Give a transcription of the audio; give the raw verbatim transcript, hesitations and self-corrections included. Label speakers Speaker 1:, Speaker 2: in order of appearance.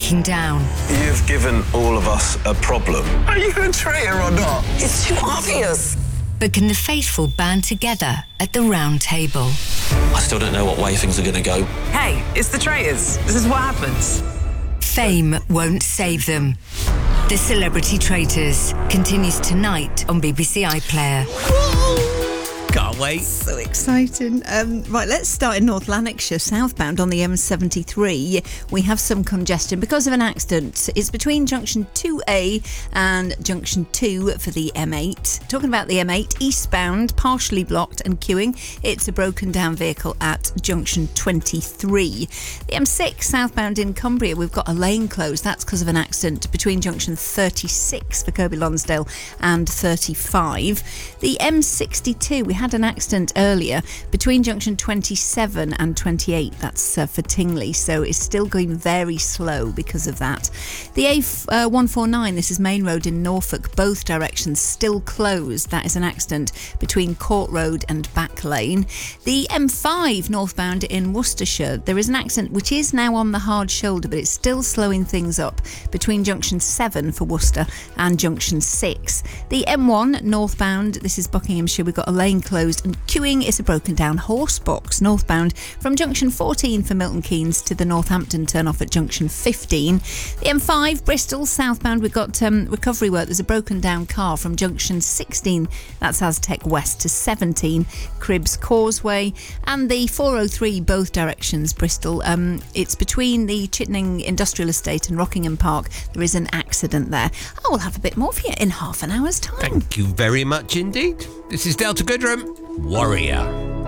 Speaker 1: breaking down.
Speaker 2: You've given all of us a problem.
Speaker 3: Are you a traitor or not?
Speaker 4: It's too obvious.
Speaker 1: But can the faithful band together at the round table?
Speaker 5: I still don't know what way things are going to go.
Speaker 4: Hey, it's the traitors. This is what happens.
Speaker 1: Fame won't save them. The Celebrity Traitors continues tonight on B B C iPlayer.
Speaker 6: Can't wait.
Speaker 7: So exciting. Um, right, let's start in North Lanarkshire, southbound on the M seventy-three. We have some congestion because of an accident. It's between junction two A and junction two for the M eight. Talking about the M eight, eastbound, partially blocked and queuing. It's a broken down vehicle at junction twenty-three. The M six, southbound in Cumbria, we've got a lane closed. That's because of an accident between junction thirty-six for Kirkby Lonsdale and thirty-five. The M sixty-two, we had an accident earlier between junction twenty-seven and twenty-eight. That's uh, for Tingley, so it's still going very slow because of that. The A one forty-nine, this is Main Road in Norfolk, both directions still closed. That is an accident between Court Road and Back Lane. The M five northbound in Worcestershire, there is an accident which is now on the hard shoulder, but it's still slowing things up between junction seven for Worcester and junction six. The M one northbound, this is Buckinghamshire, we've got a lane closed and queuing. Is a broken down horse box northbound from junction fourteen for Milton Keynes to the Northampton turn off at junction fifteen. The M five Bristol southbound, we've got um, recovery work. There's a broken down car from junction sixteen, that's Aztec West, to seventeen Cribbs Causeway. And the four oh three both directions Bristol, um, it's between the Chittenden Industrial Estate and Rockingham Park. There is an accident there. I will have a bit more for you in half an hour's time.
Speaker 6: Thank you very much indeed. This is Delta Goodrem, Warrior.